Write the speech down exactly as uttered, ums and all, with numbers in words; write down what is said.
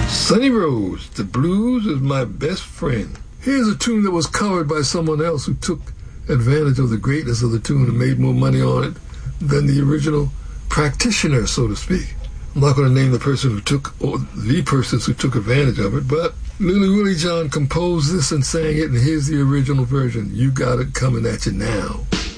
Sonny Rose, the blues is my best friend. Here's a tune that was covered by someone else who took advantage of the greatness of the tune and made more money on it than the original practitioner, so to speak. I'm not going to name the person who took, or the persons who took advantage of it, but Little Willie John composed this and sang it, and here's the original version. You got it coming at you now.